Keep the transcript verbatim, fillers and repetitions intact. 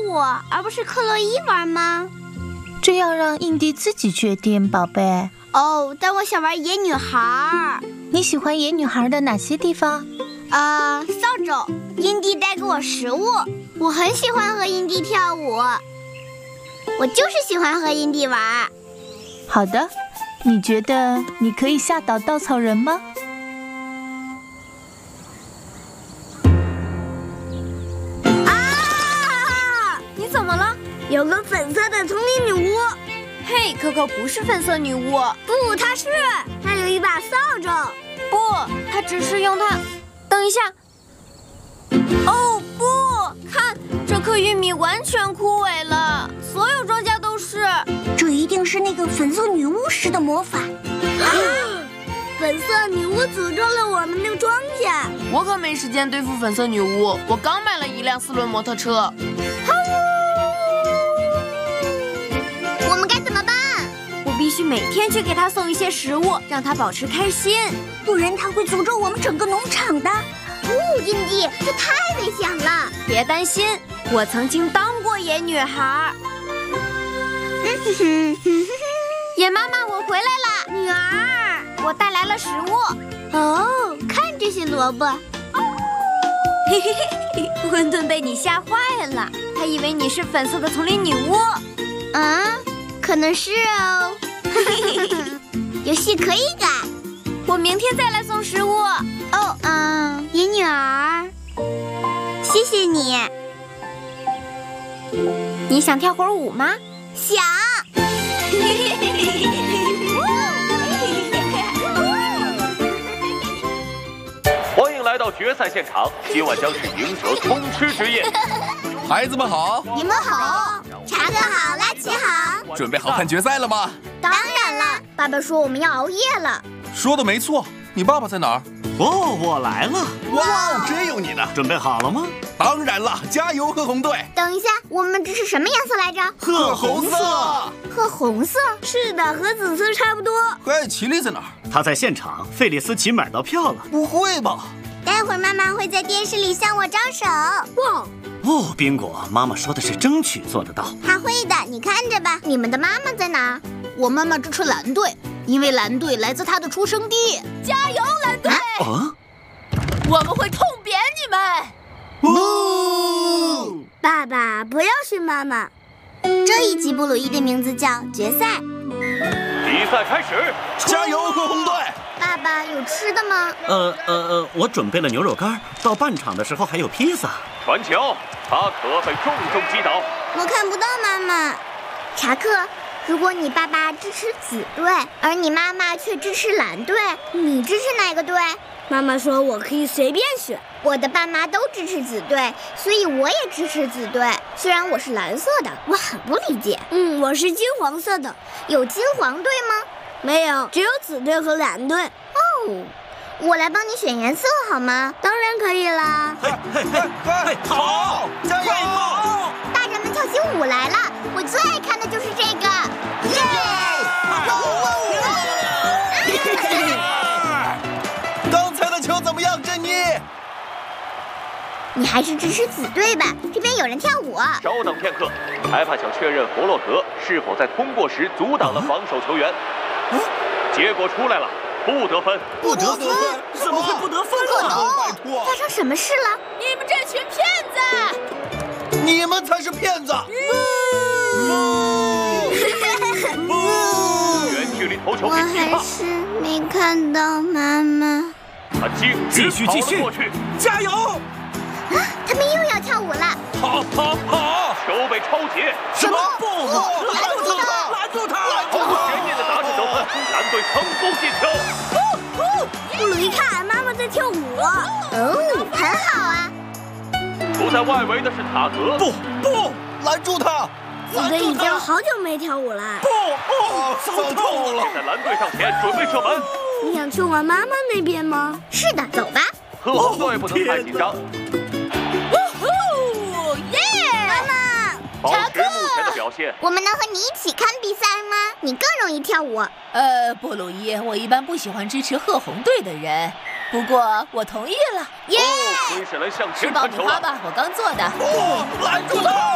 我，而不是克洛伊玩吗？ 这要让印地自己决定，宝贝。 哦，但我想玩野女孩。 你喜欢野女孩的哪些地方？ 呃，扫帚，印地带给我食物，我很喜欢和印地跳舞。我就是喜欢和印地玩。 好的，你觉得你可以吓倒稻草人吗？ 啊！ 你怎么了？ 有个粉色的丛林女巫。 嘿，可可不是粉色女巫。 不，她是，她有一把扫帚。 不，她只是用它。等一下。哦不，看这颗玉米完全枯萎了，所有庄稼都是。 这一定是那个粉色女巫施的魔法。啊！粉色女巫诅咒了我们的庄稼。 我可没时间对付粉色女巫，我刚买了一辆四轮摩托车。 我们该怎么办？ 我必须每天去给她送一些食物，让她保持开心， 不然她会诅咒我们整个农场的。不，印地，这太危险了。 别担心，我曾经当过野女孩。野妈妈，我回来了。 女儿， 我带来了食物。 哦，看这些萝卜。 嘿嘿嘿，混沌被你吓坏了，他以为你是粉色的丛林女巫。 啊，可能是哦。游戏可以改。 我明天再来送食物。 哦，嗯，野女儿，谢谢你。 你想跳会儿舞吗？ 想。 欢迎来到决赛现场，今晚将是赢者通吃之夜。 孩子们好， 你们好，查克好，拉奇好。 准备好看决赛了吗？ 当然了，爸爸说我们要熬夜了。 说的没错，你爸爸在哪儿？ 哦，我来了！ 哇，真有你呢！ 准备好了吗？ 当然了，加油，褐红队！ 等一下，我们这是什么颜色来着？ 褐红色。 褐红色？是的，和紫色差不多。 嘿，奇丽在哪儿？ 他在现场，费利斯奇买到票了。 不会吧？ 待会儿妈妈会在电视里向我招手。哇！ 哦，宾果，妈妈说的是争取做得到。 她会的，你看着吧。你们的妈妈在哪儿？ 我妈妈支持蓝队，因为蓝队来自她的出生地。 加油，蓝队！ 啊！ 我们会痛扁你们！ 哦！ 爸爸，不要训妈妈。这一集布鲁伊的名字叫决赛。 比赛开始， 加油，褐红队！ 爸爸，有吃的吗？ 呃呃呃，我准备了牛肉干，到半场的时候还有披萨。 传球，查克被重重击倒。 我看不到妈妈。查克，如果你爸爸支持紫队，而你妈妈却支持蓝队，你支持哪个队？妈妈说我可以随便选。我的爸妈都支持紫队，所以我也支持紫队。虽然我是蓝色的，我很不理解。嗯，我是金黄色的。有金黄队吗？没有，只有紫队和蓝队。哦，我来帮你选颜色好吗？当然可以啦。 嘿嘿嘿嘿，跑！加油！ 大人们跳起舞来了，我最爱看的就是这个。耶！ 刚才的球怎么样，珍妮？ 你还是支持紫队吧，这边有人跳舞。 稍等片刻，裁判想确认弗洛格是否在通过时阻挡了防守球员。 啊、 结果出来了，不得分。 不得分？ 怎么会不得分呢？ 拜托！ 发生什么事了？ 你们这群骗子！ 你们才是骗子！ 远距离投球我比击还是没看到妈妈。 他径直跑了过去， 加油！ 啊，他们又要跳舞了！ 跑跑跑！球被超截。 什么？不不！ 拦住他！ 拦住他！ 毫无悬念的打者得分，蓝队成功进球。 布鲁伊看，妈妈在跳舞。哦，很好啊。 处在外围的是塔格。 不不，拦住他！ 紫队已经好久没跳舞了。 不不，糟透了！ 在蓝队上前，准备射门。 你想去玩妈妈那边吗？是的，走吧。 褐红队不能太紧张。 妈妈， 保持目前的表现。 我们能和你一起看比赛吗？你更容易跳舞。 呃，布鲁伊，我一般不喜欢支持褐红队的人，不过我同意了。 耶！ 灰神人向吃爆前传球了。 米花吧，我刚做的。 不，拦住他！